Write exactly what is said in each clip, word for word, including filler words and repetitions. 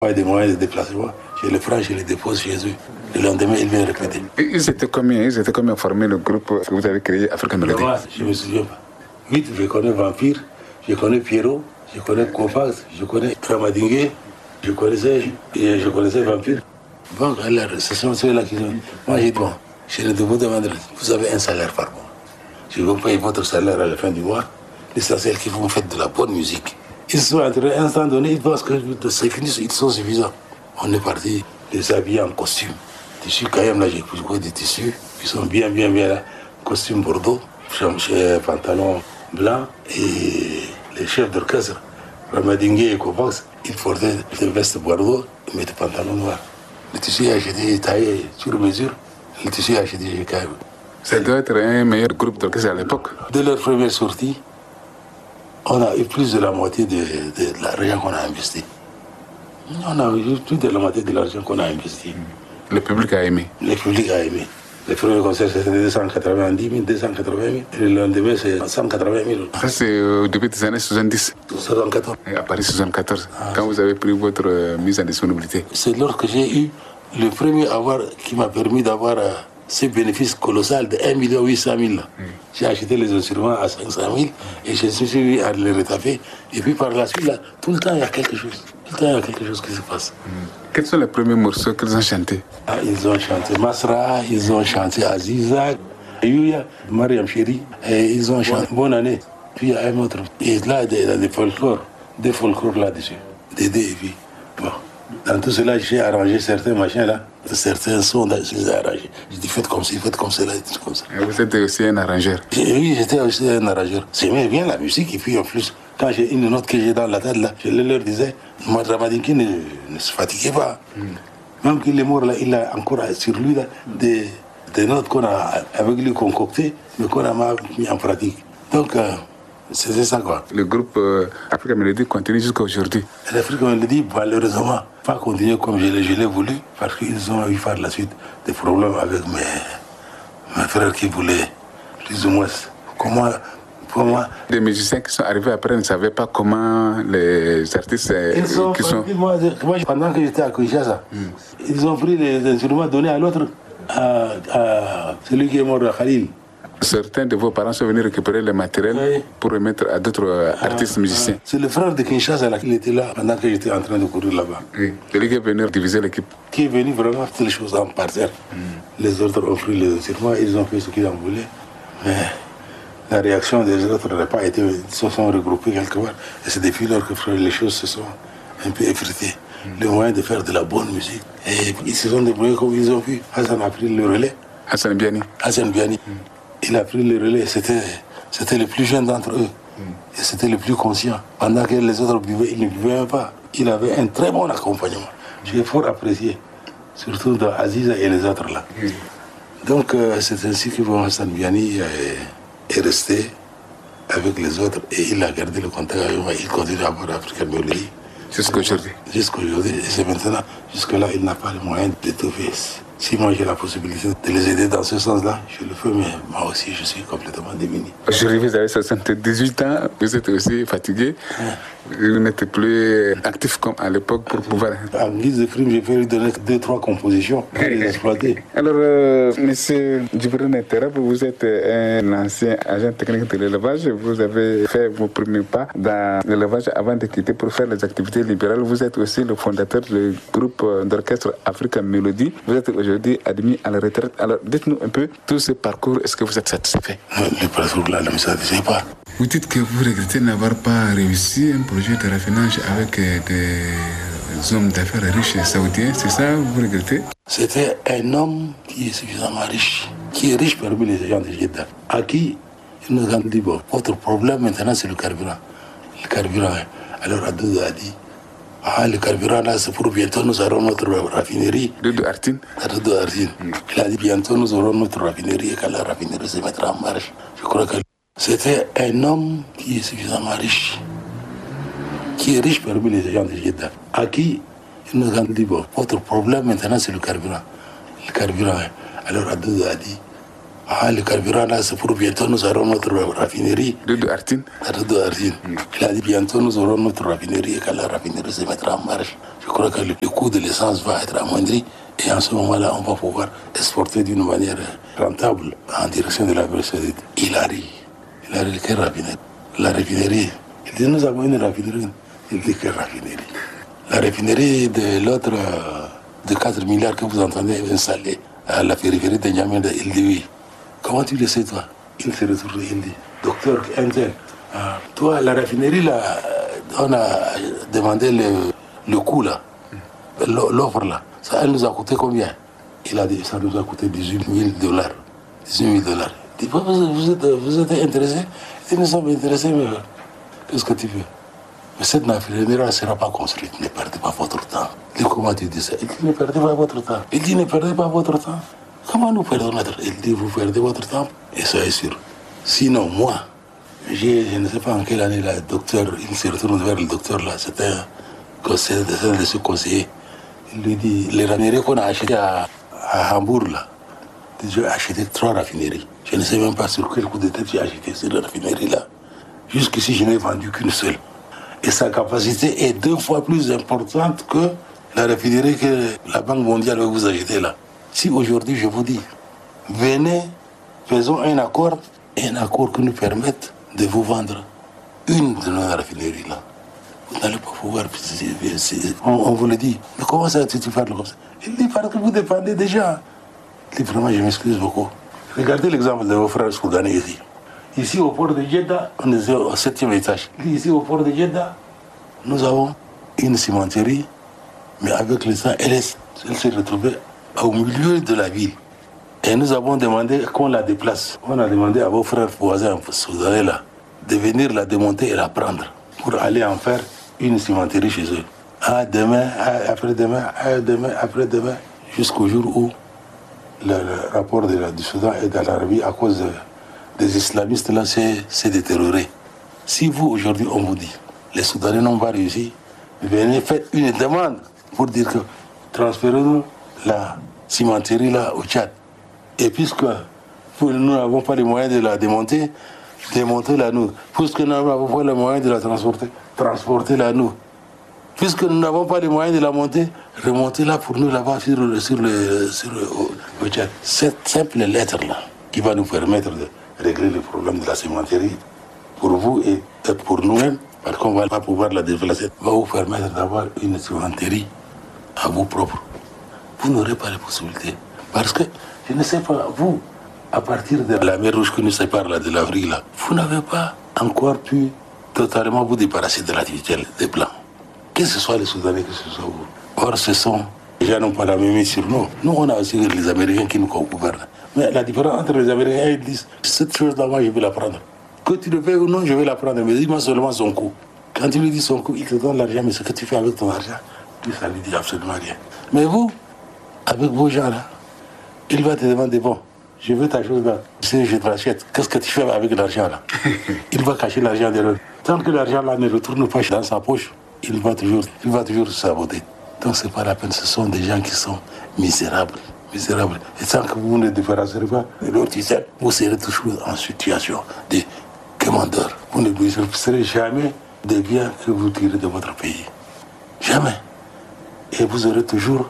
des moyens de déplacement, je les prends, je les dépose chez eux. Le lendemain, ils viennent répéter. Ils étaient combien Ils étaient combien formés le groupe que vous avez créé, Africa Melody? Je ne me souviens pas. Huit, je connais Vampire, je connais Pierrot, je connais Kofax, je connais Ramadingue, je connaissais, je connaissais Vampire. Bon, alors, ce sont ceux-là qui ont... Moi, j'ai dit, bon, je ne vous demande, vous avez un salaire par mois. Je vous paye votre salaire à la fin du mois. L'essentiel que vous me faites de la bonne musique. Ils sont entrés, à un instant donné, ils pensent que c'est fini, ils sont suffisants. On est parti les habiller en costume. Tissu Kayam, là, j'ai pris des tissus. Ils sont bien, bien, bien là. Costume bordeaux, pantalon blanc. Et les chefs d'orchestre, Ramadingue et Kovacs, ils portaient des vestes bordeaux, ils mettaient des pantalons noirs. Le tissu a été taillé sur mesure. Le tissu a été Kayam. Ça doit être un meilleur groupe d'orchestre à l'époque. Dès leur première sortie, on a eu plus de la moitié de, de, de l'argent qu'on a investi. On a eu plus de la moitié de l'argent qu'on a investi. Le public a aimé. Le public a aimé. Le premier concert, c'était deux cent quatre-vingt-dix mille, deux cent quatre-vingt mille. Et le lendemain, c'est cent quatre-vingt mille. Ça, c'est au début des années soixante-dix. soixante-quatorze. Et à Paris soixante-quatorze, ah, quand vous avez pris votre euh, mise en disponibilité. C'est lorsque j'ai eu le premier avoir qui m'a permis d'avoir euh, ce bénéfice colossal de un million huit cent mille. Mm. J'ai acheté les instruments à cinq cent mille et je suis suivi à les retaper. Et puis par la suite, là, tout le temps, il y a quelque chose. Tout le temps, il y a quelque chose qui se passe. Mm. Quels sont les premiers morceaux qu'ils ont chantés? Ah, ils ont chanté Masra, ils ont chanté Aziza, Yuya, Mariam Chéri, et ils ont chanté Bonne Année. Puis il y a un autre. Et là, il y a des folklores, des folklores là-dessus. Des dés, et puis, bon. Dans tout cela, j'ai arrangé certains machins là, certains sons, je les ai arrangés. J'ai dit faites comme ci, faites comme cela, comme ça. Et vous êtes aussi un arrangeur? Et oui, j'étais aussi un arrangeur. J'aimais bien la musique et puis en plus, quand j'ai une note que j'ai dans la tête là, je leur disais, moi Ramadinki ne, ne se fatiguait pas. Mm. Même qu'il est mort là, il a encore sur lui là, des, des notes qu'on a avec lui concoctées, mais qu'on a mis en pratique. Donc, euh, c'est ça quoi. Le groupe euh, Africa Melody continue jusqu'à aujourd'hui. L'Africa Melody, malheureusement, pas continuer comme je l'ai, je l'ai voulu, parce qu'ils ont eu par la suite des problèmes avec mes, mes frères qui voulaient plus ou moins. Comment, pour moi. Des musiciens qui sont arrivés après ne savaient pas comment les artistes ils sont, qui sont. Moi, moi, pendant que j'étais à Kinshasa, mm. ils ont pris les instruments donnés à l'autre, à, à celui qui est mort à Khalil. Certains de vos parents sont venus récupérer le matériel oui. pour remettre à d'autres euh, artistes ah, musiciens. Ah. C'est le frère de Kinshasa là, qui était là pendant que j'étais en train de courir là-bas. Oui. Celui qui est venu diviser l'équipe. Qui est venu vraiment faire les choses en parterre. Mm. Les autres ont pris les instruments, ils ont fait ce qu'ils en voulaient. Mais la réaction des autres n'a pas été. Ils se sont regroupés quelque part. Et c'est depuis lors que les choses se sont un peu effritées. Mm. Le moyen de faire de la bonne musique. Et ils se sont débrouillés comme ils ont pu. Hassan a pris le relais. Hassan Biani. Hassan Biani. Mm. Il a pris le relais, c'était, c'était le plus jeune d'entre eux. Mm. Et c'était le plus conscient. Pendant que les autres buvaient, il ne buvait même pas. Il avait un très bon accompagnement. J'ai fort apprécié, surtout dans Aziza et les autres là. Mm. Donc euh, c'est ainsi que bon, Hassan Biani est, est resté avec les autres et il a gardé le contact avec moi. Il continue à avoir Africa Melody. Jusqu'aujourd'hui. Jusqu'aujourd'hui. Et c'est maintenant, jusque-là, il n'a pas le moyen de tout faire. Si moi j'ai la possibilité de les aider dans ce sens-là, je le fais, mais moi aussi je suis complètement démuni. Aujourd'hui, vous avez soixante-dix-huit ans, vous êtes aussi fatigué, ouais. Vous n'êtes plus actif comme à l'époque pour pouvoir... En guise de prime, j'ai fait lui donner deux, trois compositions pour les exploiter. Alors, euh, monsieur Djibril Terab, vous êtes un ancien agent technique de l'élevage, vous avez fait vos premiers pas dans l'élevage avant de quitter pour faire les activités libérales. Vous êtes aussi le fondateur du groupe d'orchestre Africa Melody. Vous êtes aujourd'hui admis à la retraite. Alors, dites-nous un peu tout ce parcours, est-ce que vous êtes satisfait? Le parcours là ne me satisfait pas. Vous dites que vous regrettez n'avoir pas réussi un projet de raffinage avec des hommes d'affaires riches saoudiens, c'est ça vous regrettez? C'était un homme qui est suffisamment riche, qui est riche parmi les gens de Jeddah, à qui il nous a dit, bon, votre problème maintenant c'est le carburant. Le carburant, alors Abdou a dit, ah, le carburant là, c'est pour bientôt nous aurons notre raffinerie. Doudou Artine Doudou Artine. Mm. Il a dit bientôt nous aurons notre raffinerie et quand la raffinerie se mettra en marche. Je crois que c'était un homme qui est suffisamment riche, qui est riche parmi les gens de Jeddah, à qui il nous a dit, bon, votre problème maintenant c'est le carburant. Le carburant, alors Abdou a dit, Ah, le carburant là, c'est pour bientôt, nous aurons notre raffinerie. De, de Artine. De Artine. Mm. Il a dit bientôt, nous aurons notre raffinerie et quand la raffinerie se mettra en marche, je crois que le, le coût de l'essence va être amoindri et en ce moment-là, on va pouvoir exporter d'une manière rentable en direction de l'Arabie Saoudite. Il arrive. Il arrive, quelle raffinerie? La raffinerie. Il dit, nous avons une raffinerie. Il dit, quelle raffinerie? La raffinerie de l'autre, de quatre milliards que vous entendez installer à la périphérie de Niamey, il dit oui. Comment tu le sais, toi? Il se retourne, il dit, docteur Intel, euh, toi, la raffinerie, là, on a demandé le, le coût, là, l'offre, là. Ça, elle nous a coûté combien? Il a dit, ça nous a coûté dix-huit mille dollars. dix-huit mille dollars. Il dit, vous, vous, êtes, vous êtes intéressé? Il dit, nous sommes intéressés, mais qu'est-ce que tu veux? Mais cette raffinerie ne sera pas construite. Ne perdez pas votre temps. Il dit, comment tu dis ça? Il dit, ne perdez pas votre temps. Il dit, ne perdez pas votre temps. Comment nous perdons notre temps? Il dit, vous perdez votre temps. Et ça est sûr. Sinon, moi, je ne sais pas en quelle année, là, le docteur, il se retourne vers le docteur, là, c'était un conseiller, un de ses conseillers. Il lui dit, les raffineries qu'on a achetées à, à Hambourg, là, j'ai acheté trois raffineries. Je ne sais même pas sur quel coup de tête j'ai acheté ces raffineries-là. Jusqu'ici, je n'ai vendu qu'une seule. Et sa capacité est deux fois plus importante que la raffinerie que la Banque mondiale va vous acheter là. Si aujourd'hui je vous dis, venez, faisons un accord, un accord qui nous permette de vous vendre une de nos raffineries là, vous n'allez pas pouvoir, on, on vous le dit. Mais comment ça tu parles comme ça? Il dit, parce que vous dépendez déjà. Il dit, vraiment, je m'excuse beaucoup. Regardez l'exemple de vos frères soudanais ici. Ici, au port de Jeddah, on est au septième étage. Ici, au port de Jeddah, nous avons une cimenterie, mais avec le temps, elle, est, elle s'est retrouvée au milieu de la ville. Et nous avons demandé qu'on la déplace. On a demandé à vos frères voisins soudanais là, de venir la démonter et la prendre pour aller en faire une cimenterie chez eux. Ah, demain, ah, après-demain, ah, demain, après-demain, jusqu'au jour où le, le rapport de la, du Soudan et de l'Arabie, à cause de les islamistes là, c'est détérioré. Si vous, aujourd'hui, on vous dit, les Soudanais n'ont pas réussi, venez, faites une demande pour dire que transférez-nous la cimenterie là au Tchad. Et puisque nous n'avons pas les moyens de la démonter, démontez-la nous. Puisque nous n'avons pas les moyens de la transporter, transportez-la nous. Puisque nous n'avons pas les moyens de la monter, remontez-la pour nous là-bas sur, sur, le, sur le, au, au Tchad. Cette simple lettre là, qui va nous permettre de régler le problème de la cimenterie pour vous et pour nous-mêmes, parce qu'on ne va pas pouvoir la déplacer, va vous permettre d'avoir une cimenterie à vous propre. Vous n'aurez pas la possibilité. Parce que, je ne sais pas, vous, à partir de la mer Rouge qui nous sépare là, de l'Afrique, là, vous n'avez pas encore pu totalement vous débarrasser de l'activité des Blancs. Que ce soit les Soudanais, que ce soit vous. Or, ce sont, les gens n'ont pas la même sur nous. Nous, on a aussi les Américains qui nous gouvernent. Mais la différence entre les Américains, ils disent, cette chose-là, moi, je vais la prendre. Que tu le fais ou non, je vais la prendre. Mais dis-moi seulement son coût. Quand tu lui dis son coût, il te donne l'argent. Mais ce que tu fais avec ton argent, lui, ça lui dit absolument rien. Mais vous, avec vos gens-là, il va te demander, bon, je veux ta chose là. Si je te l'achète, qu'est-ce que tu fais avec l'argent là? Il va cacher l'argent derrière. Tant que l'argent là ne retourne pas dans sa poche, il va toujours, il va toujours se saboter. Donc c'est pas la peine. Ce sont des gens qui sont misérables. Misérable. Et tant que vous ne débarrasserez pas de leur système, vous serez toujours en situation de commandeur. Vous ne bénéficierez jamais des biens que vous tirez de votre pays. Jamais. Et vous aurez toujours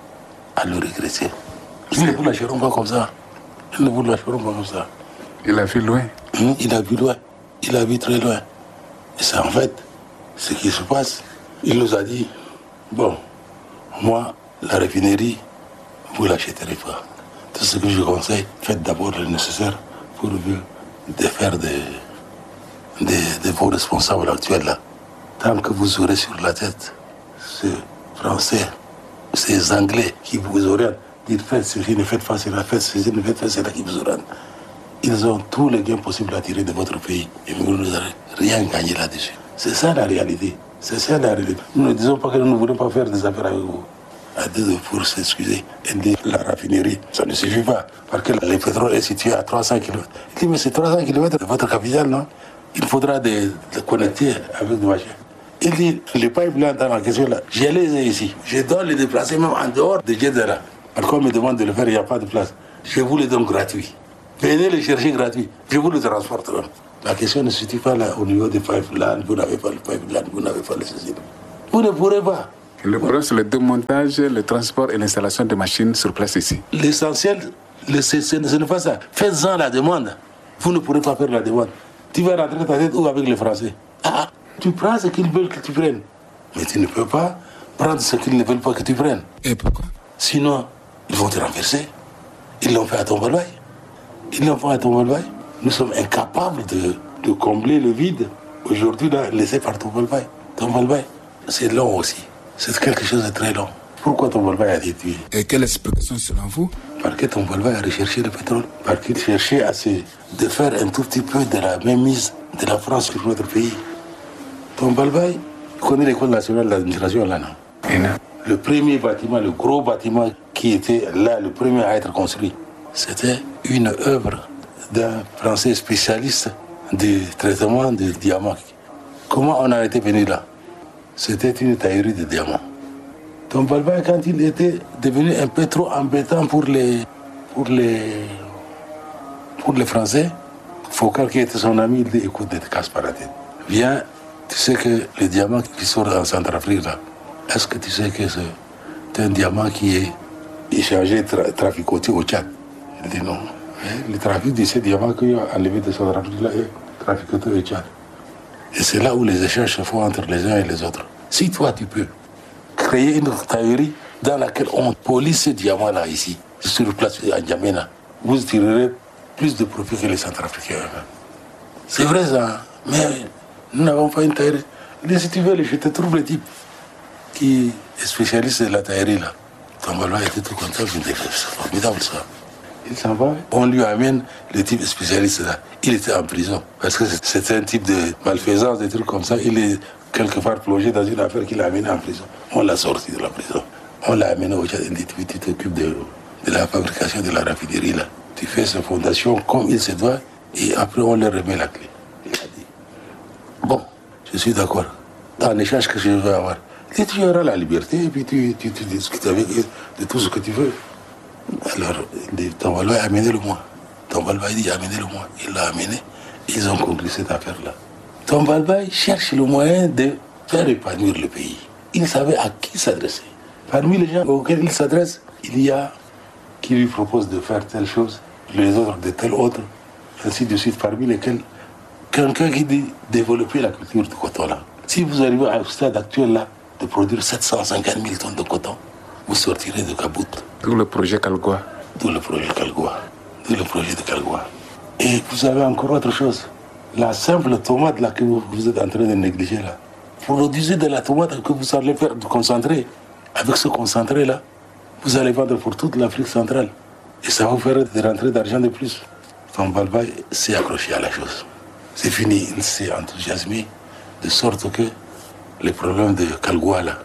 à le regretter. Ils ne vous lâcheront pas comme ça. Ils ne vous lâcheront pas comme ça. Il a vu loin. Hum, il a vu loin. Il a vu très loin. Et c'est en fait ce qui se passe. Il nous a dit, bon, moi, la raffinerie, vous ne l'achèterez pas. Tout ce que je conseille, faites d'abord le nécessaire pour défaire de, de, de vos responsables actuels là. Tant que vous aurez sur la tête ces Français, ces Anglais qui vous orientent, dites faites ceci, ne faites pas cela, faites ceci, ne faites pas cela, qui vous orientent. Ils ont tous les gains possibles à tirer de votre pays et vous n'aurez rien gagné là-dessus. C'est ça la réalité. C'est ça la réalité. Nous ne disons pas que nous ne voulons pas faire des affaires avec vous. À deux pour s'excuser et dire la raffinerie, ça ne suffit pas, parce que le pétrole est situé à trois cents kilomètres. Il dit, mais c'est trois cents kilomètres de votre capitale, non? Il faudra de, de connecter avec des machins. Il dit, les pipelines dans la question là, je les ai ici. Je dois les déplacer même en dehors de Jeddah. Parce qu'on me demande de le faire, il n'y a pas de place. Je vous les donne gratuits. Venez le chercher gratuit. Je vous le transporte. La question ne se situe pas là au niveau des pipeline. Vous n'avez pas le pipeline, vous n'avez pas le ceci. Vous ne pourrez pas. Le problème, c'est le démontage, le transport et l'installation de machines sur place ici. L'essentiel, le, ce, ce n'est pas ça. Faites-en la demande. Vous ne pourrez pas faire la demande. Tu vas rentrer ta tête où avec les Français? Ah, tu prends ce qu'ils veulent que tu prennes. Mais tu ne peux pas prendre ce qu'ils ne veulent pas que tu prennes. Et pourquoi? Sinon, ils vont te renverser. Ils l'ont fait à Tombalbaye. Ils l'ont fait à Tombalbaye. Nous sommes incapables de, de combler le vide aujourd'hui là, laissé par Tombalbaye. Tombalbaye, c'est long aussi. C'est quelque chose de très long. Pourquoi Tombalbaye a été tué? Et quelle explication selon vous? Parce que Tombalbaye a recherché le pétrole. Parce qu'il cherchait à se défaire un tout petit peu de la mainmise de la France sur notre pays. Tombalbaye connaît l'école nationale d'administration là, non? Et non. Le premier bâtiment, le gros bâtiment qui était là, le premier à être construit, c'était une œuvre d'un Français spécialiste du traitement de diamants. Comment on a été venu là? C'était une taillerie de diamants. Tombalbaye, quand il était devenu un peu trop embêtant pour les, pour les, pour les Français, Foucault, qui était son ami, il dit, écoute, ne te casse pas la tête. Viens, tu sais que le diamant qui sort en Centrafrique là, est-ce que tu sais que c'est un diamant qui est échangé, tra traficoté au Tchad? Il dit non. Le trafic de ces diamants qui ont enlevé de Centrafrique là est traficoté au Tchad. Et c'est là où les échanges se font entre les uns et les autres. Si toi tu peux créer une taillerie dans laquelle on polie ces diamants-là ici, sur place à N'Djamena, vous tirerez plus de profit que les Centrafricains eux-mêmes. C'est vrai ça, mais nous n'avons pas une taillerie. Mais si tu veux, je te trouve le type qui est spécialiste de la taillerie là. Tombalbaye était tout content, c'est formidable ça. Il s'en va, on lui amène le type spécialiste là. Il était en prison parce que c'était un type de malfaisance, des trucs comme ça. Il est quelque part plongé dans une affaire qu'il a amené en prison. On l'a sorti de la prison. On l'a amené au Tchad. Il dit, tu t'occupes de, de la fabrication de la raffinerie là. Tu fais sa fondation comme il se doit et après on leur remet la clé. Il a dit, bon, je suis d'accord. En échange que je veux avoir. Et tu auras la liberté et puis tu, tu, tu discutes avec eux de tout ce que tu veux. Alors, Tombalbaye a amené le moi. Tombalbaye dit amenez le moi. Il l'a amené. Ils ont conclu cette affaire-là. Tombalbaye cherche le moyen de faire épanouir le pays. Il savait à qui s'adresser. Parmi les gens auxquels il s'adresse, il y a qui lui propose de faire telle chose, les autres de telle autre, ainsi de suite, parmi lesquels quelqu'un qui dit développer la culture du coton là. Si vous arrivez à ce stade actuel là, de produire sept cent cinquante mille tonnes de coton, vous sortirez de Kabout. D'où le projet Kalgoua. D'où le projet Kalgoua. D'où le projet de Kalgoua. Et vous avez encore autre chose. La simple tomate là que vous, vous êtes en train de négliger là. Produisez de la tomate que vous allez faire du concentré. Avec ce concentré là, vous allez vendre pour toute l'Afrique centrale. Et ça va vous faire des rentrées d'argent de plus. Tombalbaye s'est accroché à la chose. C'est fini, il s'est enthousiasmé de sorte que le problème de Kalgoua là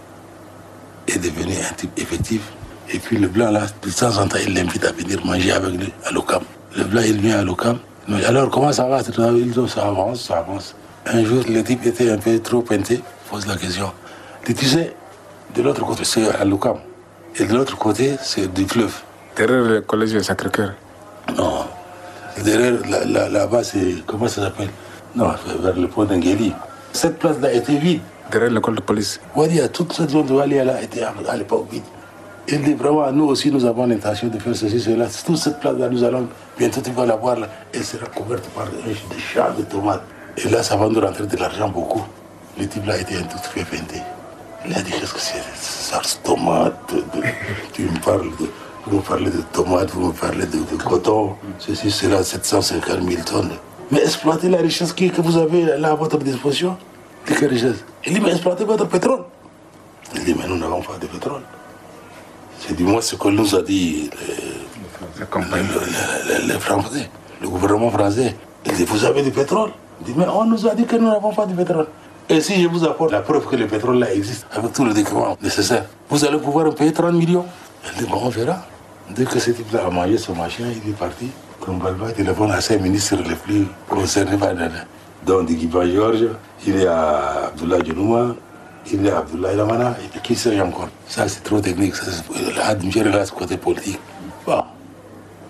est devenu un type effectif. Et puis le blanc là, de temps en temps, il l'invite à venir manger avec lui à l'Ocam. Le blanc, il vient à l'Ocam. Alors comment ça va? Il dit, ça avance, ça avance. Un jour, le type était un peu trop peinté, pose la question. Et tu sais, de l'autre côté, c'est à l'Ocam. Et de l'autre côté, c'est du fleuve. Derrière le collège de Sacré-Cœur? Non. Derrière, là, là, là-bas, c'est, comment ça s'appelle? Non, vers le pont d'Engeli. Cette place-là était vide. Derrière l'école de police? Oui, toute cette zone de Walia-là était à l'époque vide. Il dit vraiment, nous aussi, nous avons l'intention de faire ceci, cela. Toute cette place-là, nous allons, bientôt tu vas la voir, là, elle sera couverte par des champs de tomates. Et là, ça va nous rentrer de l'argent beaucoup. Le type là était un tout fait peinté. Il a dit, qu'est-ce que c'est ça, tomate de, de, tu me parles de, vous me parlez de tomates, vous me parlez de, de coton, ceci, cela, sept cent cinquante mille tonnes. Mais exploitez la richesse que vous avez là à votre disposition. De quelle richesse? Il dit, mais exploitez votre pétrole. Il dit, mais nous n'avons pas de pétrole. C'est du moins ce que nous a dit les, les, les, les Français, le gouvernement français. Il dit, vous avez du pétrole? Il dit, mais on nous a dit que nous n'avons pas de pétrole. Et si je vous apporte la preuve que le pétrole là existe, avec tous les documents nécessaires, vous allez pouvoir me payer trente millions. Il dit, bon, on verra. Dès que ce type-là a mangé son machin, il est parti. Tombalbaye téléphone à ses ministres les plus concernés par le. Donc, Digiba Georges, il est à Abdoulaye Djounouma, il est à Abdoulaye Lamana, et qui sait encore? Ça, c'est trop technique. Ça, c'est, là, ce côté politique. Bon.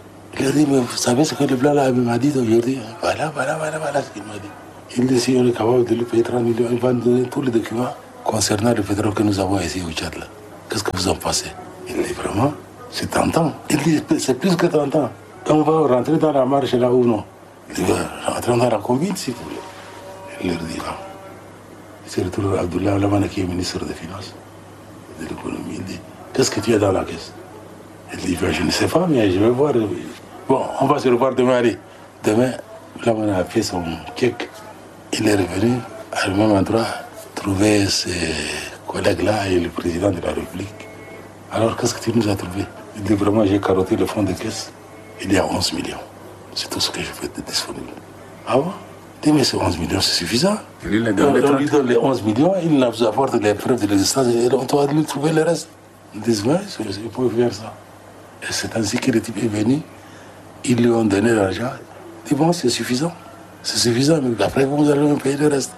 Il a dit, mais vous savez ce que le blanc là m'a dit aujourd'hui? Voilà, voilà, voilà, voilà ce qu'il m'a dit. Il dit, si on est capable de lui payer trente millions, il va nous donner tous les documents concernant le pétrole que nous avons ici au Tchad. Qu'est-ce que vous en pensez? Il dit, vraiment, c'est tentant. Il dit, c'est plus que tentant. On va rentrer dans la marche là ou non? Il dit, rentrer dans la combine si vous voulez. Il leur dit, non. Il s'est retrouvé Abdullah Alamana qui est ministre des Finances, de l'économie. Il dit, qu'est-ce que tu as dans la caisse? Il dit, ben, je ne sais pas, mais je vais voir. Bon, on va se revoir demain, allez. Demain, Alamana a fait son chèque. Il est revenu à le même endroit, trouver ses collègues-là et le président de la République. Alors, qu'est-ce que tu nous as trouvé? Il dit, vraiment, j'ai carotté le fond de caisse. Il y a onze millions. C'est tout ce que je fais de disponible. Ah bon? Il dit, mais ces onze millions, c'est suffisant. Il a donné on lui donne les onze millions, il nous apporte les preuves de l'existence et on doit lui trouver le reste. Ils disent, ouais, il faut faire ça. Et c'est ainsi que le type est venu. Ils lui ont donné l'argent. Il dit, bon, c'est suffisant. C'est suffisant, mais après, vous allez me payer le reste.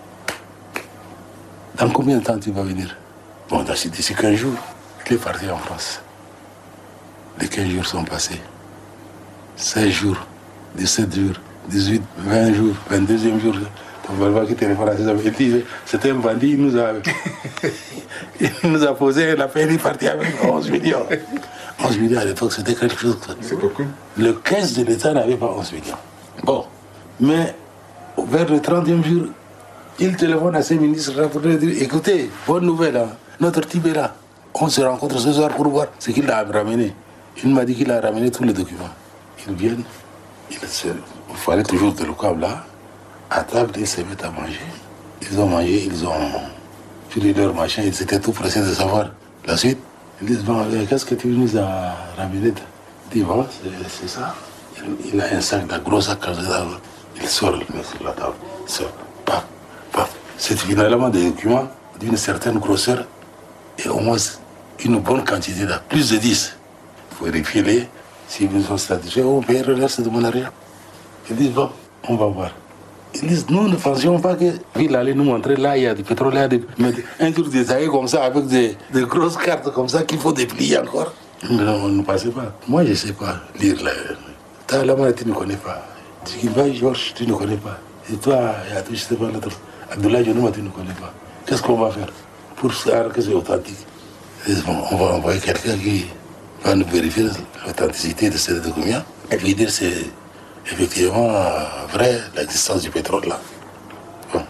Dans combien de temps tu vas venir? Bon, d'ici quinze jours, il est parti en France. Les quinze jours sont passés. seize jours, dix-sept jours, dix-huit, vingt jours, vingt-deuxième jour. Ton papa qui téléphone à ses amis, il dit, c'était un bandit, il nous a, il nous a posé la peine, il est parti avec onze millions. onze millions à l'époque, c'était quelque chose. C'est beaucoup. Le quinze de l'État n'avait pas onze millions. Bon. Mais vers le trentième jour, il téléphone à ses ministres pour leur dire, écoutez, bonne nouvelle, hein, notre type est là. On se rencontre ce soir pour voir ce qu'il a ramené. Il m'a dit qu'il a ramené tous les documents. Ils viennent, il, se, il fallait toujours de l'ocable là. À table, ils se mettent à manger. Ils ont mangé, ils ont fini leur machin, ils étaient tout pressés de savoir la suite. Ils disent, bon, qu'est-ce que tu nous as ramené? Il dit, bon, c'est ça. Il, il a un sac, un gros sac, il sort, il met sur la table. Il sort, paf, paf. C'est finalement des documents d'une certaine grosseur et au moins une bonne quantité, là, plus de dix. Il faut vérifier-les. Si vous sont satisfaits, on paye le reste de mon argent. Ils disent, bon, on va voir. Ils disent, nous ne pensions pas que ville allait nous montrer, là, il y a du pétrole, là, des... un truc détaillé comme ça, avec des, des grosses cartes comme ça qu'il faut déplier encore. Mais non, on ne passait pas. Moi, je ne sais pas lire là. T'as la main, tu ne connais pas. Tikimba, Georges, tu ne connais pas. Et toi, je ne sais pas l'autre. Abdoulaye Dionoma, tu ne connais pas. Qu'est-ce qu'on va faire pour savoir que c'est authentique? Ils disent, bon, on va envoyer quelqu'un qui va nous vérifier l'authenticité de ces documents et puis dire c'est effectivement vrai l'existence du pétrole là. Bon.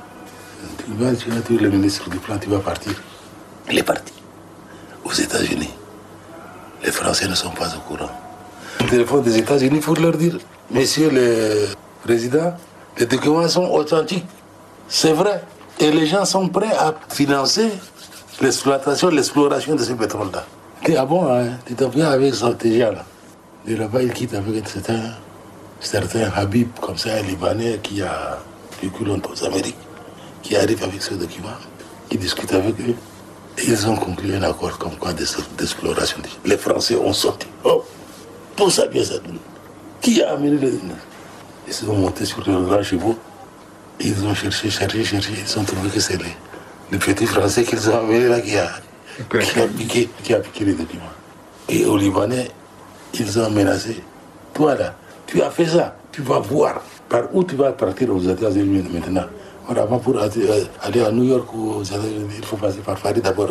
Tu vas, tu vas dire le ministre du plan, tu vas partir. Il est parti aux États-Unis. Les Français ne sont pas au courant. Le téléphone des États-Unis pour leur dire, messieurs le président, les documents sont authentiques. C'est vrai. Et les gens sont prêts à financer l'exploitation, l'exploration de ce pétrole-là. Et ah bon, hein, tu t'en viens avec ces gens-là. Et là-bas, il quitte avec un certain, certain Habib, comme ça, un Libanais qui a vécu longtemps aux Amériques, qui arrive avec ce document, qui discute avec eux. Et ils ont conclu un accord comme quoi d'exploration. Les Français ont sorti. Oh, tout ça bien ça. Qui a amené les... Ils sont montés sur le grand chevaux. Ils ont cherché, cherché, cherché. Ils ont trouvé que c'est les, les petits Français qu'ils ont amenés là qui a, qui, a piqué, qui a piqué les documents. Et au Libanais, ils ont menacé. Toi là, tu as fait ça. Tu vas voir par où tu vas partir aux États-Unis maintenant. Avant pour aller à New York ou aux États-Unis, il faut passer par Paris d'abord.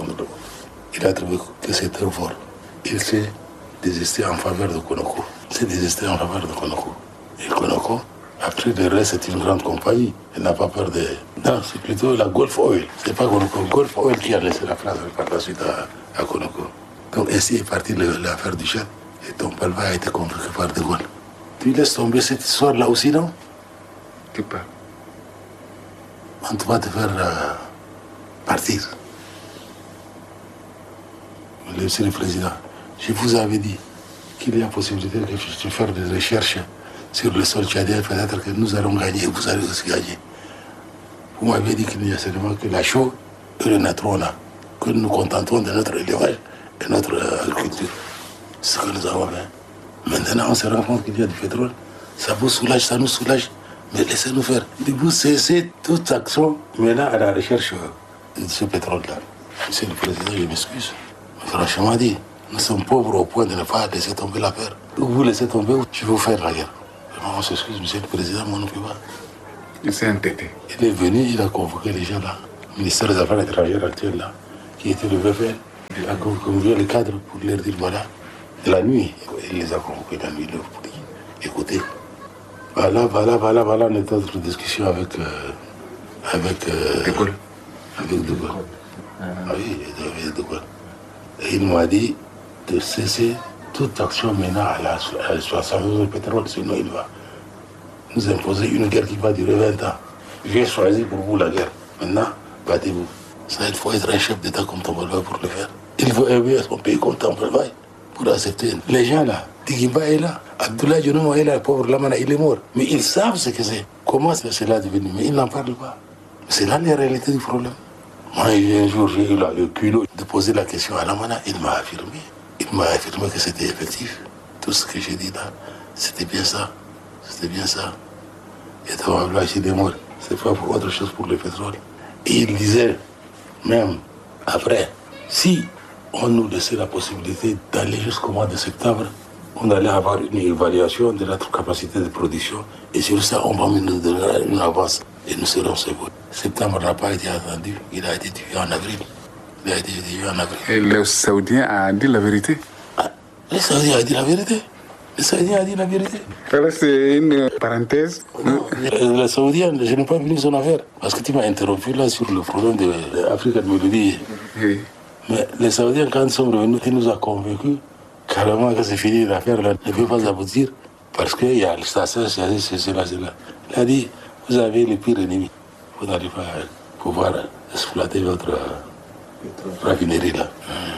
Il a trouvé que c'était trop fort. Il s'est désisté en faveur de Conoco. Il s'est désisté en faveur de Conoco. Et Conoco, après le reste, c'est une grande compagnie. Elle n'a pas peur de... Non, c'est plutôt la Gulf Oil. C'est pas Conoco. Gulf Oil qui a laissé la France par la suite à, à Conoco. Donc ainsi est partie l'affaire du Tchad. Et ton Palva a été convoqué par De Gaulle. Tu laisses tomber cette histoire-là aussi, non? Tu parles. On doit te faire euh, partir. Monsieur le Président, je vous avais dit qu'il y a possibilité de faire des recherches sur le sol tchadien, peut-être que nous allons gagner et vous allez aussi gagner. Vous m'avez dit qu'il n'y a seulement que la chaux et le natron là, que nous nous contentons de notre élevage et notre euh, agriculture. C'est ce que nous avons fait. Maintenant, on se rend compte qu'il y a du pétrole. Ça vous soulage, ça nous soulage. Mais laissez-nous faire. Vous cessez toute action maintenant à la recherche de ce pétrole-là. Monsieur le Président, je m'excuse. Franchement dit, Nous sommes pauvres au point de ne pas laisser tomber l'affaire. Vous laissez tomber, je vais vous faire la guerre. On s'excuse, monsieur le président, moi, on ne peut pas. Il s'est entêté. Il est venu, il a convoqué les gens là, le ministère des Affaires étrangères actuel là, qui était le V F L. Il a convoqué les cadres pour leur dire voilà, de la nuit, il les a convoqués la nuit pour dire écoutez, voilà, voilà, voilà, voilà notre discussion avec. Euh, avec. Euh, De Gaulle. Avec De Gaulle. Ah oui, avec De Gaulle. Et il m'a dit de cesser toute action menant à l'exploitation du pétrole, sinon il va nous imposer une guerre qui va durer vingt ans. J'ai choisi pour vous la guerre. Maintenant, battez-vous. Ça, il faut être un chef d'État comme Tambelvaï pour le faire. Il faut aimer son pays comme Tambelvaï pour accepter. Les gens là, Tigimba est là, Abdoulaye Dionoma est là, le pauvre Lamana, il est mort. Mais ils savent ce que c'est. Comment cela est devenu, mais ils n'en parlent pas. C'est là la réalité du problème. Moi, un jour, j'ai eu le culot de poser la question à Lamana, il m'a affirmé. Il m'a affirmé que c'était effectif. Tout ce que j'ai dit là, c'était bien ça. C'était bien ça. Et Tambelvaï, il est mort. C'est pas pour autre chose pour le pétrole. Et il disait, même après, si on nous laissait la possibilité d'aller jusqu'au mois de septembre, on allait avoir une évaluation de notre capacité de production. Et sur ça, on va nous donner une avance. Et nous serons seguros. Septembre n'a pas été attendu. Il a été tué en avril. Il a été tué en avril. Et le Saoudien a dit la vérité. Ah, le Saoudien a dit la vérité. Le Saoudien a dit la vérité. Alors c'est une parenthèse. Non, le Saoudien, je n'ai pas venu son affaire. Parce que tu m'as interrompu là sur le problème de l'Afrique de Mélodie. Oui. Mais les Saoudiens, quand ils sont revenus, ils nous ont convaincus carrément que c'est fini, l'affaire là ne peut pas aboutir. Parce qu'il y a le station, c'est cela, c'est là. Il a dit, vous avez le pire ennemi. Vous n'allez pas pouvoir exploiter votre raffinerie là.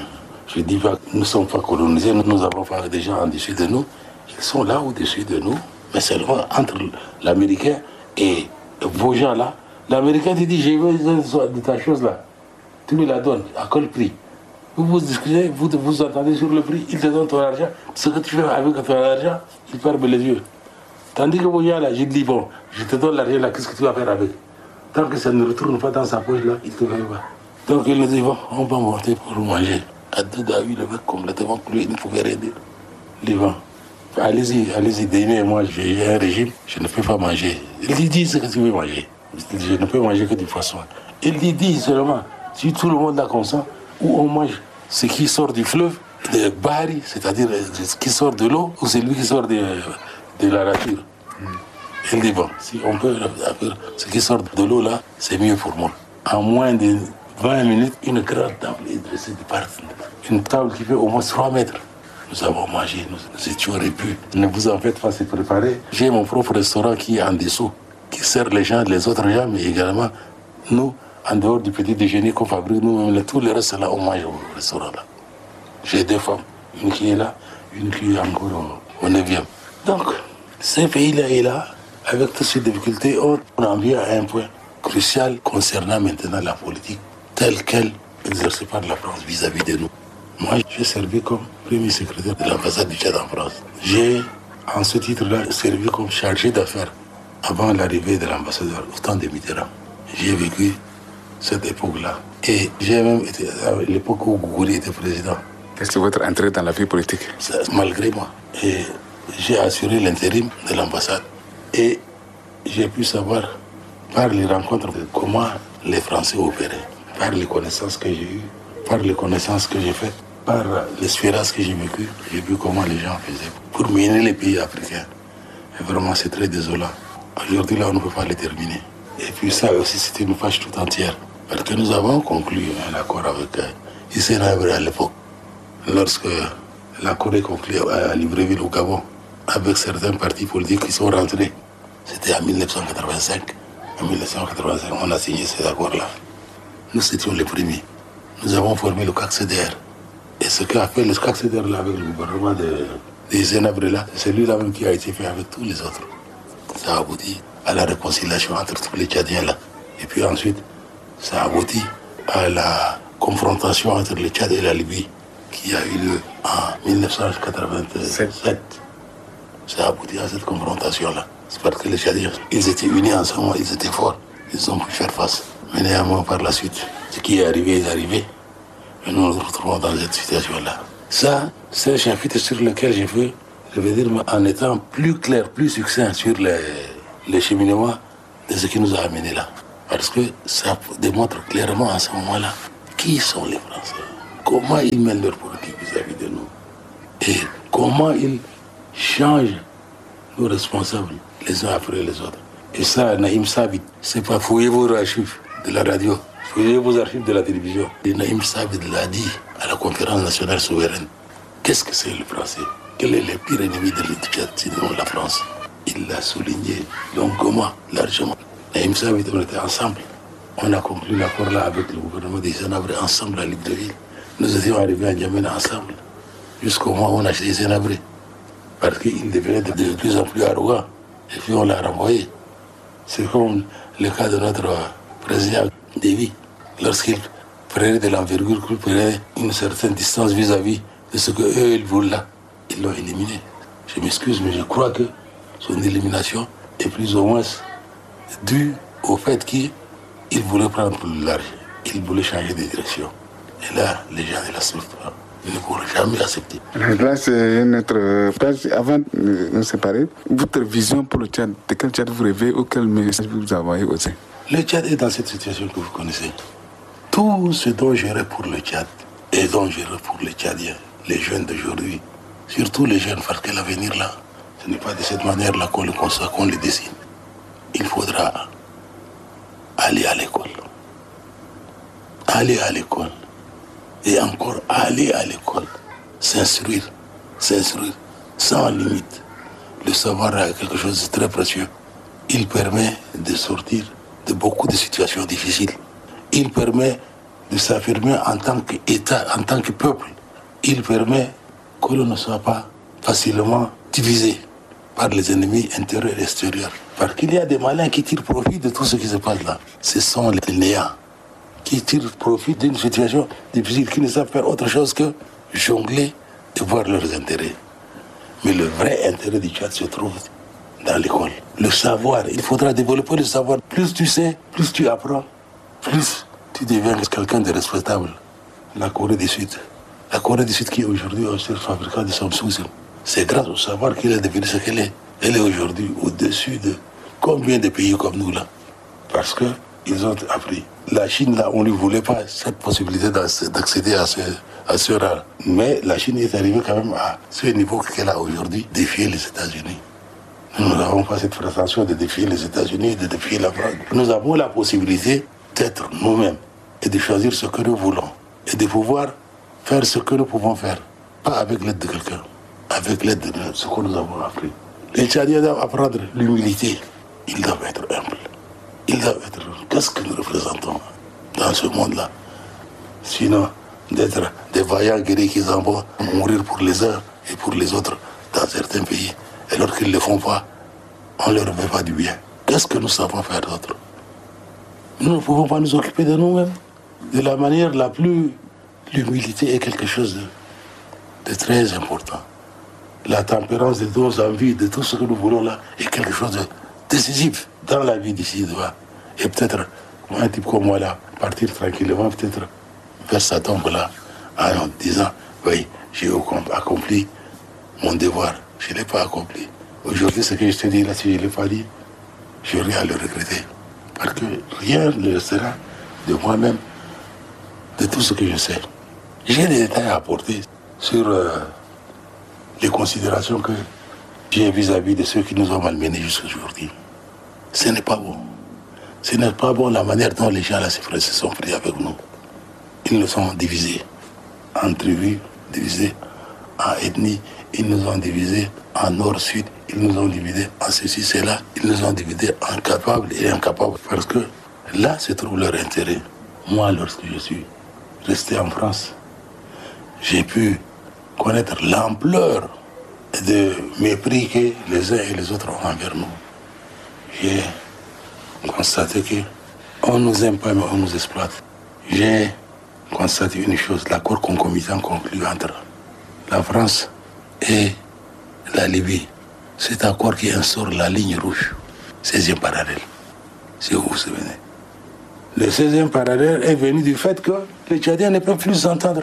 Je ne dis pas que nous ne sommes pas colonisés, nous n'avons pas des gens en dessus de nous. Ils sont là au-dessus de nous, mais seulement entre l'Américain et vos gens là. L'Américain te dit, j'ai besoin de ta chose là. Tu me la donnes, à quel prix? Vous vous discutez, vous vous entendez sur le prix, il te donne ton argent. Ce que tu fais avec ton argent, il ferme les yeux. Tandis que vos gens là, je dis, bon, je te donne l'argent là, qu'est-ce que tu vas faire avec? Tant que ça ne retourne pas dans sa poche là, il ne te fait pas. Donc il nous dit, bon, on va monter pour manger. À deux d'avis, le mec complètement cloué, il ne pouvait rien dire. Il dit, bon, allez-y, allez-y, dînez, moi j'ai un régime, je ne peux pas manger. Il dit, dis ce que tu veux manger. Je ne peux manger que du poisson. Il dit, dis seulement, si tout le monde a consent, où on mange ce qui sort du fleuve, de Bahari, c'est-à-dire ce qui sort de l'eau, ou celui qui sort de, de la nature. Mm. Il dit, bon, si on peut, ce qui sort de l'eau là, c'est mieux pour moi. En moins de vingt minutes, une grande table est dressée de part. Une table qui fait au moins trois mètres. Nous avons mangé, nous, nous étions répus. Ne vous en faites pas, c'est préparé. J'ai mon propre restaurant qui est en dessous, qui sert les gens, les autres gens, mais également nous, en dehors du petit déjeuner qu'on fabrique nous-mêmes, tout le reste là, on mange au restaurant là. J'ai deux femmes, une qui est là, une qui est encore au neuvième. Donc, ce pays-là est là, avec toutes ces difficultés, on en vient à un point crucial concernant maintenant la politique telle qu'elle exercée par la France vis-à-vis de nous. Moi, j'ai servi comme premier secrétaire de l'ambassade du Tchad en France. J'ai, en ce titre-là, servi comme chargé d'affaires avant l'arrivée de l'ambassadeur au temps de Mitterrand. J'ai vécu cette époque-là. Et j'ai même été à l'époque où Gougouri était président. Qu'est-ce que votre entrée dans la vie politique? Malgré moi. Et j'ai assuré l'intérim de l'ambassade. Et j'ai pu savoir, par les rencontres, comment les Français opéraient. Par les connaissances que j'ai eues, par les connaissances que j'ai faites, par l'espérance que j'ai vécue, j'ai vu comment les gens faisaient pour mener les pays africains. Et vraiment, c'est très désolant. Aujourd'hui, là, on ne peut pas les terminer. Et puis ça aussi, c'était une page tout entière. Parce que nous avons conclu un accord avec euh, Hissène Habré à l'époque. Lorsque l'accord est conclu à Libreville au Gabon, avec certains partis politiques qui sont rentrés. C'était en mille neuf cent quatre-vingt-cinq. En mille neuf cent quatre-vingt-cinq, on a signé cet accord-là. Nous étions les premiers. Nous avons formé le C A C C D R. Et ce qu'a fait le C A C C D R là, avec le gouvernement de, de Hissène Habré là, c'est celui-là même qui a été fait avec tous les autres. Ça a abouti à la réconciliation entre tous les Tchadiens là. Et puis ensuite, ça a abouti à la confrontation entre le Tchad et la Libye qui a eu lieu en mille neuf cent quatre-vingt-sept. Ça a abouti à cette confrontation-là. C'est parce que les Tchadiens, ils étaient unis ensemble, ils étaient forts, ils ont pu faire face. Mais néanmoins, par la suite, ce qui est arrivé est arrivé. Et nous nous retrouvons dans cette situation-là. Ça, c'est un chapitre sur lequel je veux, je veux dire, en étant plus clair, plus succinct sur les, les cheminements de ce qui nous a amenés là. Parce que ça démontre clairement à ce moment-là qui sont les Français, comment ils mènent leur politique vis-à-vis de nous et comment ils changent nos responsables les uns après les autres. Et ça, Naïm Sabit, c'est pas fouiller vos archives de la radio, fouiller vos archives de la télévision. Et Naïm Sabit l'a dit à la conférence nationale souveraine. Qu'est-ce que c'est le français? Quel est le pire ennemi de l'éducation, sinon la France? Il l'a souligné longuement, largement. Naïm Sabit, on était ensemble. On a conclu l'accord là avec le gouvernement des Sénabrés ensemble à Libreville. Nous étions arrivés à N'Djamena ensemble, jusqu'au moment où on a acheté les Sénabrés. Parce qu'il devenait de, de plus en plus arrogant. Et puis on l'a renvoyé. C'est comme le cas de notre président Déby. Lorsqu'il prenait de l'envergure, qu'il prenait une certaine distance vis-à-vis de ce qu'eux, ils voulaient là, ils l'ont éliminé. Je m'excuse, mais je crois que son élimination est plus ou moins due au fait qu'il voulait prendre plus large. Il voulait changer de direction. Et là, les gens ne l'acceptent pas. Ils ne pourront jamais accepter. Là, c'est notre page. Avant de nous séparer, votre vision pour le Tchad, de quel Tchad vous rêvez ou quel message vous envoyez aussi? Le Tchad est dans cette situation que vous connaissez. Tout ce dont je rêve pour le Tchad et dont je rêve pour les Tchadiens, les jeunes d'aujourd'hui, surtout les jeunes, parce que l'avenir là, ce n'est pas de cette manière-là qu'on le conçoit, qu'on le dessine. Il faudra aller à l'école. Aller à l'école. Et encore aller à l'école. S'instruire. S'instruire. Sans limite. Le savoir est quelque chose de très précieux. Il permet de sortir de beaucoup de situations difficiles. Il permet de s'affirmer en tant qu'État, en tant que peuple. Il permet que l'on ne soit pas facilement divisé par les ennemis intérieurs et extérieurs. Parce qu'il y a des malins qui tirent profit de tout ce qui se passe là. Ce sont les néants qui tirent profit d'une situation difficile, qui ne savent faire autre chose que jongler et voir leurs intérêts. Mais le vrai intérêt du Tchad se trouve dans l'école. Le savoir, il faudra développer le savoir. Plus tu sais, plus tu apprends, plus tu deviens quelqu'un de respectable. La Corée du Sud. La Corée du Sud qui est aujourd'hui un seul fabricant de Samsung. C'est grâce au savoir qu'elle est devenue ce qu'elle est. Elle est aujourd'hui au-dessus de combien de pays comme nous là. Parce qu'ils ont appris. La Chine, là, on ne lui voulait pas cette possibilité d'accéder à ce, à ce rang. Mais la Chine est arrivée quand même à ce niveau qu'elle a aujourd'hui, défier les États-Unis. Nous n'avons pas cette prétention de défier les États-Unis, de défier la France. Nous avons la possibilité d'être nous-mêmes et de choisir ce que nous voulons et de pouvoir faire ce que nous pouvons faire. Pas avec l'aide de quelqu'un, avec l'aide de ce que nous avons appris. Les Tchadiens doivent apprendre l'humilité. Ils doivent être humbles. Ils doivent être... Qu'est-ce que nous représentons dans ce monde-là? Sinon, d'être des vaillants guerriers qui en vont mourir pour les uns et pour les autres dans certains pays. Et lorsqu'ils ne le font pas, on ne leur fait pas du bien. Qu'est-ce que nous savons faire d'autre? Nous ne pouvons pas nous occuper de nous-mêmes. De la manière la plus... L'humilité est quelque chose de, de très important. La tempérance de nos envies, de tout ce que nous voulons là, est quelque chose de décisif dans la vie d'ici. Et peut-être, un type comme moi là, partir tranquillement, peut-être vers sa tombe là, en disant, oui, j'ai accompli mon devoir. Je ne l'ai pas accompli. Aujourd'hui, ce que je te dis là, si je ne l'ai pas dit, je n'ai rien à le regretter. Parce que rien ne restera de moi-même, de tout ce que je sais. J'ai des détails à apporter sur euh, les considérations que j'ai vis-à-vis de ceux qui nous ont malmenés jusqu'à aujourd'hui. Ce n'est pas bon. Ce n'est pas bon la manière dont les gens là se sont pris avec nous. Ils nous ont divisés en tribus, divisés en ethnies, ils nous ont divisés en nord-sud, ils nous ont divisés en ceci, cela, ils nous ont divisés en capables et incapables. Parce que là se trouve leur intérêt. Moi, lorsque je suis resté en France, j'ai pu connaître l'ampleur de mépris que les uns et les autres ont envers nous. J'ai constaté qu'on ne nous aime pas, mais on nous exploite. J'ai constaté une chose, l'accord concomitant conclu entre la France et la Libye. Cet accord qui instaure la ligne rouge, seizième parallèle. C'est où vous vous souvenez? Le seizième parallèle est venu du fait que les Tchadiens ne peuvent plus s'entendre.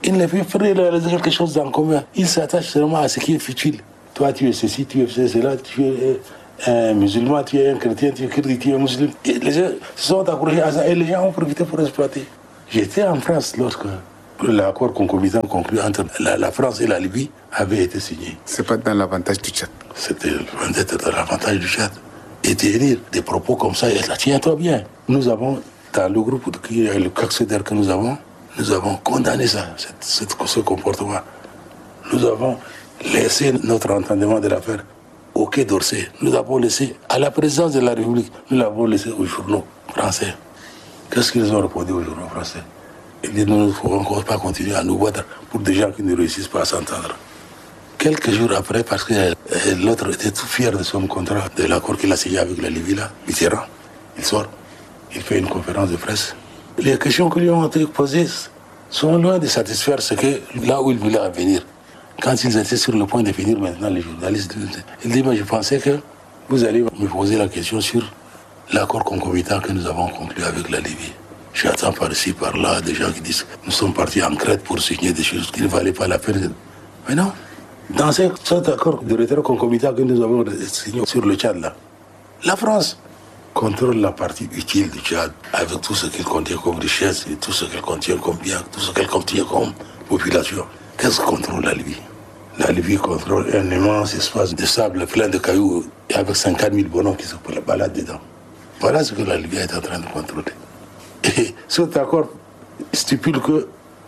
Il ne peut faire quelque chose en commun. Il s'attache seulement à ce qui est futile. Toi, tu es ceci, tu es cela, tu es un musulman, tu es un chrétien, tu es chrétien, tu es musulman. Et les gens se sont accrochés à ça et les gens ont profité pour exploiter. J'étais en France lorsque l'accord concomitant conclu entre la, la France et la Libye avait été signé. C'est pas dans l'avantage du Tchad. C'était loin d'être dans l'avantage du Tchad. Et tenir des propos comme ça, et ça tient-toi bien. Nous avons, dans le groupe, qui est le CACSEDER que nous avons, nous avons condamné ça, cette, cette, ce comportement. Nous avons laissé notre entendement de l'affaire au Quai d'Orsay. Nous l'avons laissé à la présidence de la République. Nous l'avons laissé aux journaux français. Qu'est-ce qu'ils ont répondu aux journaux français? Ils disent, nous ne pouvons pas continuer à nous battre pour des gens qui ne réussissent pas à s'entendre. Quelques jours après, parce que l'autre était tout fier de son contrat, de l'accord qu'il a signé avec la Libye, là, Mitterrand, il sort, il fait une conférence de presse. Les questions qui lui ont été posées sont loin de satisfaire ce que, là où il voulait en venir. Quand ils étaient sur le point de finir maintenant, les journalistes, il dit, mais je pensais que vous allez me poser la question sur l'accord concomitant que nous avons conclu avec la Libye. J'attends par ici, par là, des gens qui disent, nous sommes partis en Crète pour signer des choses qui ne valaient pas la peine. Mais non, dans cet accord de retrait concomitant que nous avons signé sur le Tchad, là, la France contrôle la partie utile du Tchad avec tout ce qu'il contient comme richesse, et tout ce qu'elle contient comme bien, tout ce qu'elle contient comme population. Qu'est-ce que contrôle la Libye? La Libye contrôle un immense espace de sable plein de cailloux et avec cinquante mille bonhommes qui se baladent dedans. Voilà ce que la Libye est en train de contrôler. Et cet accord stipule que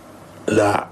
la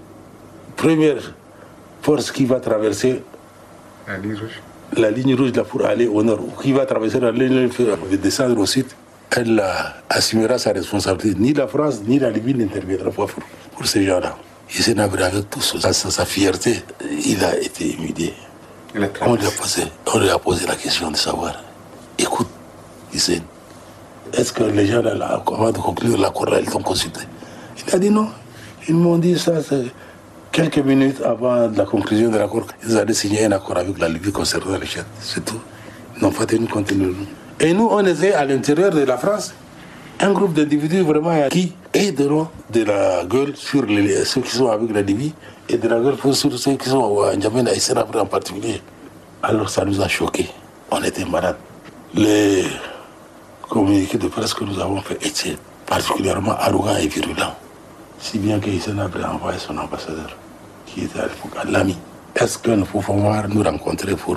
première force qui va traverser la ligne rouge, la ligne rouge là, pour aller au nord, ou qui va traverser la ligne rouge pour descendre au sud, elle euh, assumera sa responsabilité. Ni la France, ni la Libye n'interviendra pas pour, pour ces gens-là. Et c'est avec tout ça, sa, sa fierté, il a été humilié. On lui, a posé, on lui a posé la question de savoir, écoute, Hissène, est-ce que les gens, là, là, avant de conclure l'accord, là, ils t'ont consulté? Il a dit non. Ils m'ont dit ça, c'est quelques minutes avant la conclusion de l'accord. Ils avaient signé un accord avec la Libye concernant les Tchad. C'est tout. Ils n'ont pas tenu compte de nous. Et nous, on était à l'intérieur de la France, un groupe d'individus vraiment qui aideront de la gueule sur les, ceux qui sont avec la Libye et de la gueule sur ceux qui sont à N'Djamena et Sénapre en particulier. Alors ça nous a choqués. On était malades. Les communiqués de presse que nous avons fait étaient particulièrement arrogants et virulents. Si bien que Sénapre a envoyé son ambassadeur, qui était à l'époque à l'ami. Est-ce que nous pouvons nous rencontrer pour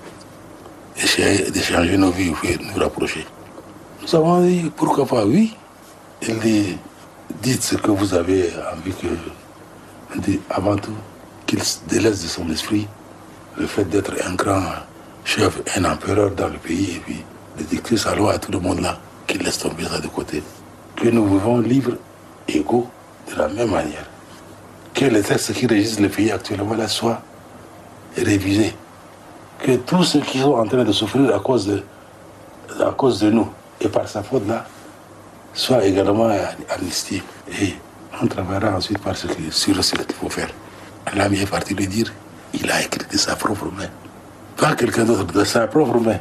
essayer d'échanger nos vies ou nous rapprocher? Nous avons dit, pourquoi pas, oui. Il dit, dites ce que vous avez envie que... Il dit, avant tout, qu'il délaisse de son esprit le fait d'être un grand chef, un empereur dans le pays, et puis de dicter sa loi à tout le monde là, qu'il laisse tomber ça de côté. Que nous vivons libres, égaux, de la même manière. Que les textes qui régissent le pays actuellement là soient révisés. Que tous ceux qui sont en train de souffrir à cause de, à cause de nous, et par sa faute là, soit également amnistié. Et on travaillera ensuite par ce que, sur ce qu'il faut faire. L'ami est parti lui dire, il a écrit de sa propre main. Pas quelqu'un d'autre, de sa propre main.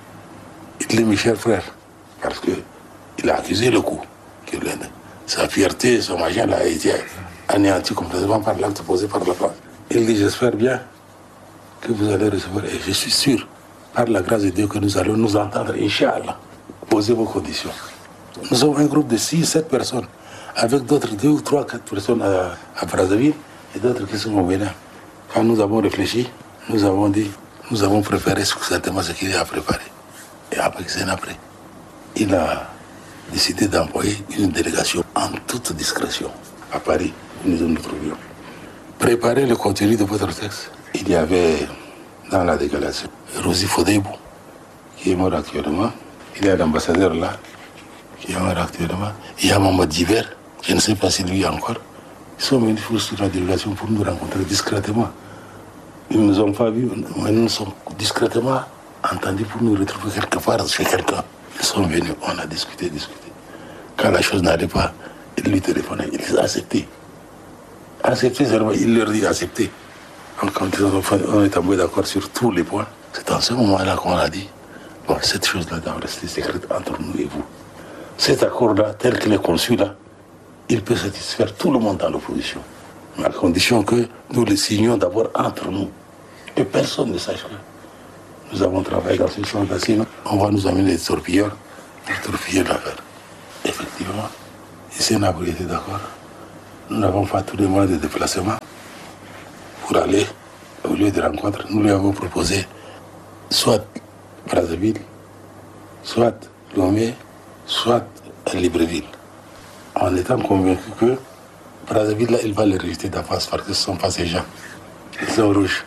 Il dit, mes chers frères, parce qu'il a accusé le coup. Que sa fierté, son machin a été anéanti complètement par l'acte posé par la France. Il dit, j'espère bien que vous allez recevoir, et je suis sûr, par la grâce de Dieu, que nous allons nous entendre, Inch'Allah, poser vos conditions. Nous sommes un groupe de six, sept personnes, avec d'autres deux ou trois, quatre personnes à, à Brazzaville et d'autres qui sont au Bénin. Quand nous avons réfléchi, nous avons dit, nous avons préparé certainement ce qu'il y a à préparer. Et après, c'est après, il a décidé d'envoyer une délégation en toute discrétion à Paris, où nous nous trouvions. Préparer le contenu de votre texte. Il y avait dans la délégation Rosi Fodebou, qui est mort actuellement. Il y a l'ambassadeur là, qui est mort actuellement. Il y a Mamadou Diver, je ne sais pas si lui encore. Ils sont venus sur la délégation pour nous rencontrer discrètement. Ils ne nous ont pas vus, mais nous nous sommes discrètement entendus pour nous retrouver quelque part chez quelqu'un. Ils sont venus, on a discuté, discuté. Quand la chose n'allait pas, ils lui téléphonaient, ils les ont acceptés. Accepter seulement, il leur dit accepter. Donc, quand on est tombé d'accord sur tous les points, c'est en ce moment-là qu'on a dit, bon, cette chose-là doit rester secrète entre nous et vous. Cet accord-là, tel qu'il est conçu là, il peut satisfaire tout le monde dans l'opposition. mais à condition que nous les signions d'abord entre nous, que personne ne sache que nous avons travaillé dans ce sens-là, sinon on va nous amener des torpilleurs pour torpiller l'affaire. Effectivement, ici on a été d'accord. Nous n'avons pas tous les moyens de déplacement pour aller au lieu de rencontre. Nous lui avons proposé soit Brazzaville, soit Lomé, soit Libreville, en étant convaincu que Brazzaville, là, il va les rejeter d'en face parce que ce ne sont pas ces gens. Ils sont rouges.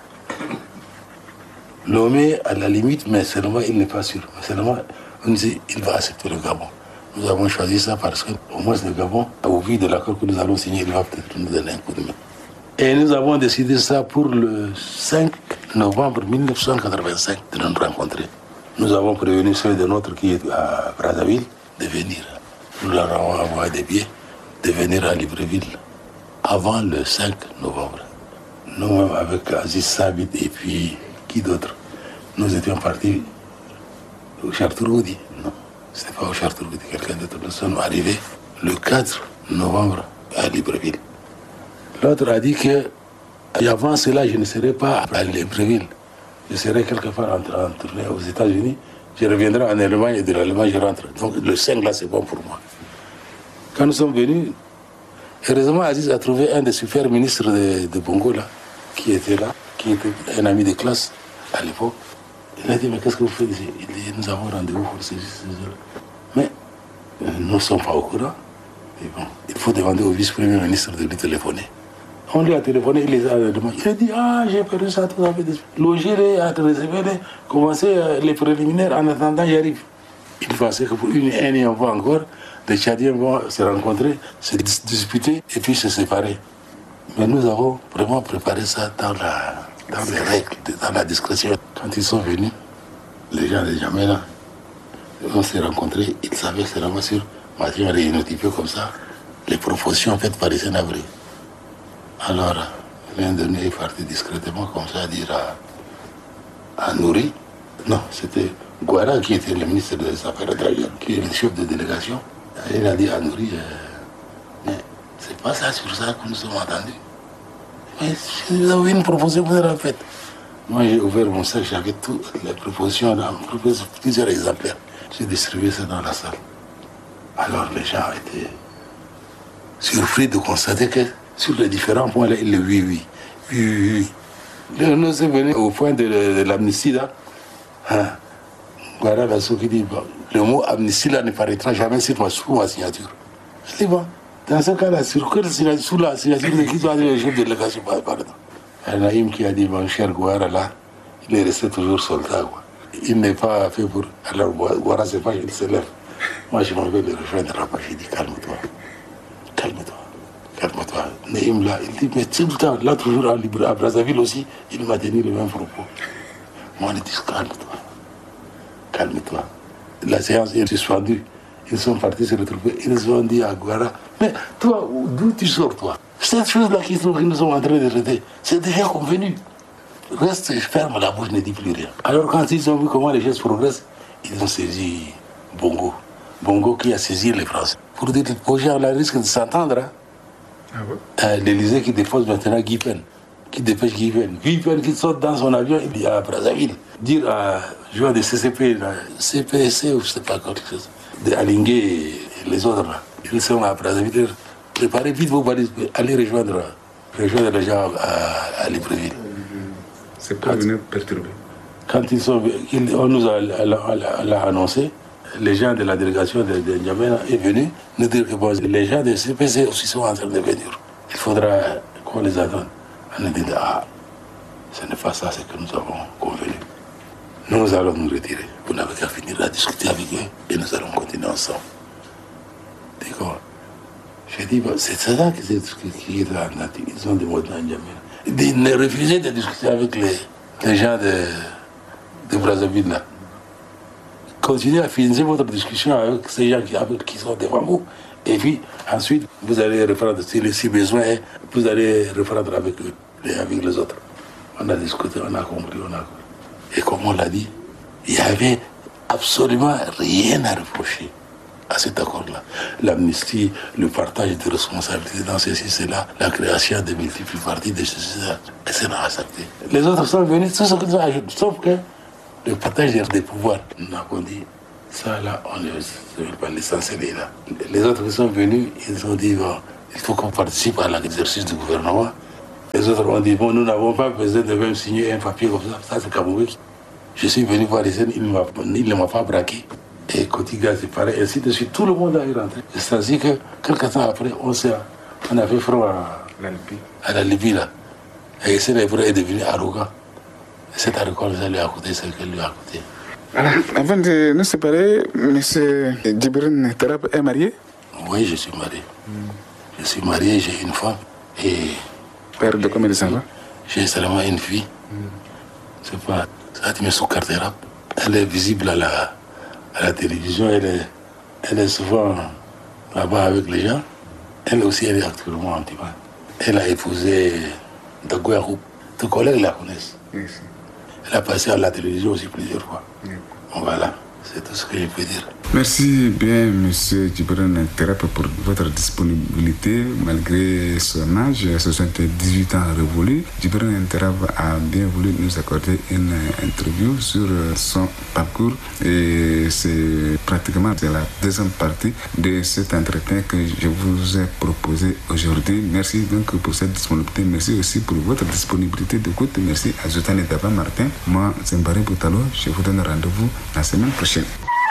Lomé, à la limite, mais seulement il n'est pas sûr. Mais seulement, on dit il va accepter le Gabon. Nous avons choisi ça parce qu'au moins le Gabon, au vu de l'accord que nous allons signer, il va peut-être nous donner un coup de main. Et nous avons décidé ça pour le cinq novembre mille neuf cent quatre-vingt-cinq de nous rencontrer. Nous avons prévenu ceux de notre qui est à Brazzaville de venir. Nous leur avons envoyé des billets de venir à Libreville avant le cinq novembre. Nous-mêmes avec Aziz Sabit et puis qui d'autre, nous étions partis au Chartourgoudi. Non, ce n'était pas au Chartourgoudi, quelqu'un d'autre. Nous sommes arrivés le quatre novembre à Libreville. L'autre a dit que avant cela, je ne serais pas à Libreville. Je serai quelque part en train de tourner aux États-Unis. Je reviendrai en Allemagne et de l'Allemagne, je rentre. Donc le cinq là, c'est bon pour moi. Quand nous sommes venus, heureusement, Aziz a trouvé un des super ministres de, de Bongo, là, qui était là, qui était un ami de classe à l'époque. Il a dit, mais qu'est-ce que vous faites ici? Il dit, nous avons rendez-vous pour ce Mais euh, nous ne sommes pas au courant. Et bon, il faut demander au vice-premier ministre de lui téléphoner. On lui a téléphoné, il les a demandé. Il a dit, ah, j'ai perdu ça, tout ça. Loger les, à recevoir, commencer les préliminaires, en attendant, j'arrive. Il pensait que pour une énième fois encore, les Tchadiens vont se rencontrer, se disputer et puis se séparer. Mais nous avons vraiment préparé ça dans, la, dans les règles, dans la discrétion. Quand ils sont venus, les gens de N'Djamena, on s'est rencontrés, ils savaient seulement sur matière rénotypée comme ça, les propositions faites par les Sénabrés. Alors, l'un de nous est parti discrètement comme ça, à dire à, à Nouri, non, c'était Guara qui était le ministre des Affaires étrangères, qui est le chef de délégation. Il a dit à Nouri, euh, mais c'est pas ça sur ça que nous sommes entendus. Mais si vous avez une proposition, vous avez faite. Moi, j'ai ouvert mon sac, j'avais toutes les propositions, plusieurs exemplaires. J'ai distribué ça dans la salle. Alors les gens étaient surpris de constater que sur les différents points, là, il est oui, oui, oui, oui. Nous sommes venus au point de, de l'amnistie, là. Hein? Voilà la qui dit, bon, le mot amnistie, là, ne paraîtra jamais sur ma, sur ma signature. Je dis, bon, dans ce cas-là, sur quelle signature, sous la signature de qui doit être le chef de délégation, pardon. Un Naïm qui a dit, mon cher Guara, là, il est resté toujours soldat, quoi. Il n'est pas fait pour... Alors, Guara, c'est pas, il se lève. Moi, je m'en vais le rejoindre là-bas. J'ai dit, calme-toi, calme-toi. Calme-toi. Naïm, là, il dit, mais tout le temps, là, toujours à, Libre, à Brazzaville aussi, il m'a tenu le même propos. Moi, il dit, calme-toi. Calme-toi. La séance est suspendue. Ils sont partis se retrouver. Ils ont dit à Guara, mais toi, d'où tu sors, toi? Cette chose-là qui nous sont en train de traiter, c'est déjà convenu. Reste ferme, la bouche ne dit plus rien. Alors, quand ils ont vu comment les choses progressent, ils ont saisi Bongo. Bongo qui a saisi les Français. Pour dire que les gens ont le risque de s'entendre. Hein. Ah ouais? euh, L'Élysée qui dépose maintenant Guy Pen, qui dépêche Guy Pen. Guy Pen qui saute dans son avion, il dit à Brazzaville, dire à joueur de C C P, là, C P C ou je ne sais pas quelque chose, d'Alinguer et les autres, là. Ils sont à Brazzaville. Préparez vite vos valises, allez rejoindre, rejoindre les gens à, à Libreville. C'est pas venu perturber. Quand ils sont, ils, on nous a, l'a annoncé, les gens de la délégation de, de N'Djamena est venu nous dire que bon, les gens de C P C aussi sont en train de venir. Il faudra qu'on les attende. On a dit, ah, ce n'est pas ça ce que nous avons convenu. Nous allons nous retirer. Vous n'avez qu'à finir à discuter avec eux et nous allons continuer ensemble. D'accord. J'ai dit, bon, c'est ça qui est dans ils ont demandé à N'Djamena. Il dit, ne refusez de discuter avec les, les gens de, de Brazzaville là. Continuez à finir votre discussion avec ces gens qui, avec, qui sont devant vous. Et puis, ensuite, vous allez reprendre, si, si besoin, vous allez reprendre avec eux, et avec les autres. On a discuté, on a compris, on a compris. Et comme on l'a dit, il n'y avait absolument rien à reprocher à cet accord-là. L'amnistie, le partage des responsabilités dans ceci, cela, la création de multiples partis, de ceci, cela, et c'est n'a accepté. Les autres sont venus, tout ce qu'ils ont ajouté, sauf que le partage des pouvoirs, nous avons dit, ça là, on ne veut pas l'essentiel est là. Les autres qui sont venus, ils ont dit, bon, il faut qu'on participe à l'exercice du gouvernement. Les autres ont dit, bon, nous n'avons pas besoin de même signer un papier comme ça, ça c'est Kaboubé. Je suis venu voir les scènes, il ne m'a pas braqué. Et Kotiga, c'est pareil, ainsi de suite. Tout le monde a eu rentré. C'est-à-dire que quelques temps après, on, on a fait front à la Libye. À la Libye là. Et Sénégal est devenu arrogant. Et cette arrogance, ça lui a coûté ce qu'elle lui a coûté. Alors, avant de nous séparer, M. Djibrine Terab est marié? Oui, je suis marié. Mm. Je suis marié, j'ai une femme. Et père de combien d'enfants? J'ai seulement une fille. Mm. C'est pas. Fatima Soukar Terab. Elle est visible à la, à la télévision, elle est, elle est souvent là-bas avec les gens. Elle aussi, elle est actuellement en Tibet. Elle a épousé Dagouyarou. Tes collègues la connaissent. Oui. Elle a passé à la télévision aussi plusieurs fois. Oui. Bon, voilà, c'est tout ce que je peux dire. Merci bien, M. Djibrine Terab, pour votre disponibilité. Malgré son âge, soixante-dix-huit ans révolus, Djibrine Terab a bien voulu nous accorder une interview sur son parcours. Et c'est pratiquement la deuxième partie de cet entretien que je vous ai proposé aujourd'hui. Merci donc pour cette disponibilité. Merci aussi pour votre disponibilité d'écoute. Merci à Zotane Daba Martin. Moi, c'est Mbari Boutalo. Je vous donne rendez-vous la semaine prochaine.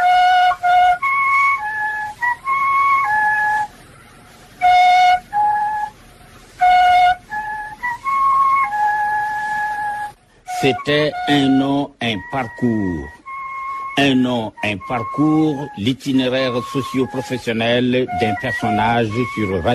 C'était un nom, un parcours. Un nom, un parcours, l'itinéraire socio-professionnel d'un personnage sur